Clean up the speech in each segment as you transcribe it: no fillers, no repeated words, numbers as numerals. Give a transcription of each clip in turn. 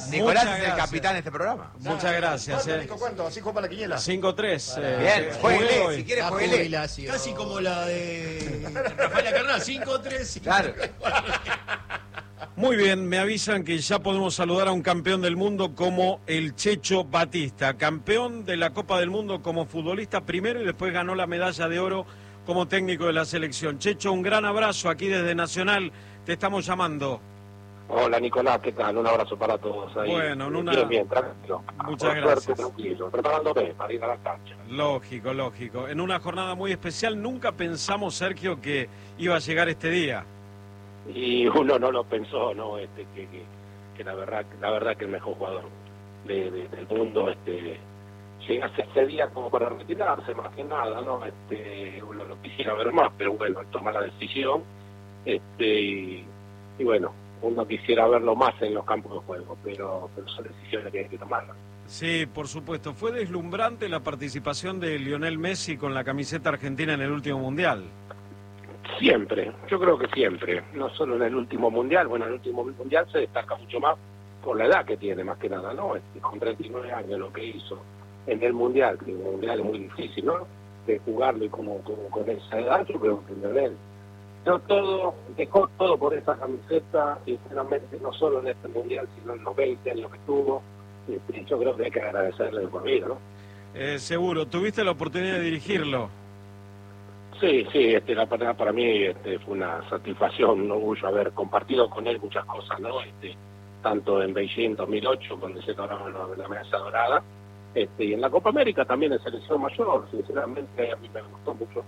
Nicolás es el capitán de este programa. Muchas gracias. ¿Cuánto, Nico? ¿Cuánto? ¿Así juega la quiniela? 5-3. Bien, jueguele, si quiere jueguele. Casi como la de Rafael Carnal, 5-3. Claro. Muy bien, me avisan que ya podemos saludar a un campeón del mundo como el Checho Batista, campeón de la Copa del Mundo como futbolista primero y después ganó la medalla de oro como técnico de la selección. Checho, un gran abrazo aquí desde Nacional, te estamos llamando. Hola Nicolás, ¿qué tal? Un abrazo para todos ahí. Bueno, en una... Bien, tranquilo. Muchas Por gracias. Suerte, tranquilo, preparándome para ir a la cancha. Lógico. En una jornada muy especial, nunca pensamos, Sergio, que iba a llegar este día. Y uno no lo pensó, ¿no? Que la verdad que el mejor jugador del mundo llegase ese día como para retirarse, más que nada, ¿no? Uno lo quisiera ver más, pero bueno, él toma la decisión, y bueno, uno quisiera verlo más en los campos de juego, pero son decisiones que hay que tomarlas. Sí, por supuesto. Fue deslumbrante la participación de Lionel Messi con la camiseta argentina en el último Mundial. Siempre, yo creo que siempre, no solo en el último Mundial, bueno, en el último Mundial se destaca mucho más por la edad que tiene, más que nada, ¿no? Con 39 años lo que hizo en el Mundial, que el Mundial es muy difícil, ¿no? De jugarlo y como con esa edad, yo creo que Lionel dejó todo por esa camiseta, sinceramente, no solo en este Mundial, sino en los 20 años que tuvo, yo creo que hay que agradecerle de por vida, ¿no? Seguro, ¿tuviste la oportunidad de dirigirlo? Sí, la verdad para mí fue una satisfacción, un orgullo haber compartido con él muchas cosas, ¿no? Tanto en Beijing 2008, cuando se lograron la medalla dorada, y en la Copa América también en selección mayor, sinceramente a mí me gustó mucho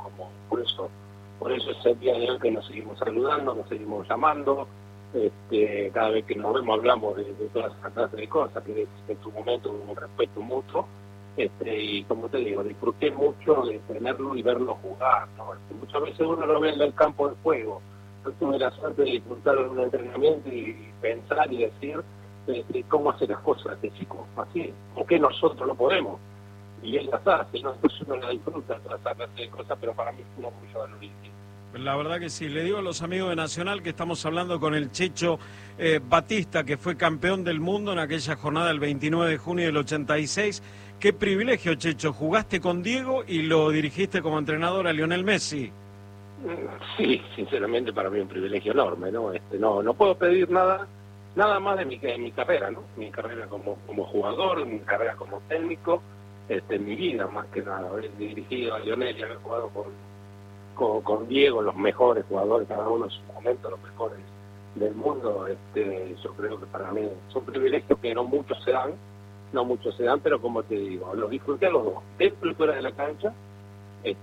por eso ese día de hoy que nos seguimos saludando, nos seguimos llamando, cada vez que nos vemos hablamos de todas esas clases de cosas, que en su momento hubo un respeto mutuo, y como te digo, disfruté mucho de tenerlo y verlo jugar, ¿no? Muchas veces uno lo ve en el campo de juego. Yo tuve la suerte de disfrutarlo en un entrenamiento y pensar y decir cómo hace las cosas este chico, así, porque nosotros lo podemos, y él las hace, ¿no? Entonces uno la disfruta todas esas clases de cosas, pero para mí fue un orgullo verlo dirigir. La verdad que sí, le digo a los amigos de Nacional que estamos hablando con el Checho Batista, que fue campeón del mundo en aquella jornada del 29 de junio del 86. Qué privilegio, Checho, jugaste con Diego y lo dirigiste como entrenador a Lionel Messi. Sí, sinceramente para mí un privilegio enorme, ¿no? No puedo pedir nada más de mi carrera, ¿no? Mi carrera como jugador, mi carrera como técnico, mi vida más que nada, haber dirigido a Lionel y haber jugado con Diego, los mejores jugadores, cada uno en su momento, los mejores del mundo, yo creo que para mí son privilegios que no muchos se dan, pero como te digo, los disfruté a los dos, dentro y fuera de la cancha,